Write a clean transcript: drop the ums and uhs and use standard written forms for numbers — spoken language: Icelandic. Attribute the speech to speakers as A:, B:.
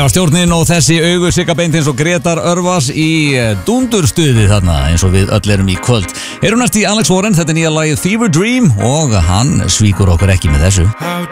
A: stjórnin og þessi augu Sigga Beintins og Gretar Örvas í dúndurstuði þarna eins og við öll erum í kvöld. Erum næst í Alex Warren, þetta er nýja lagið Fever Dream og hann svíkur okkur ekki með þessu.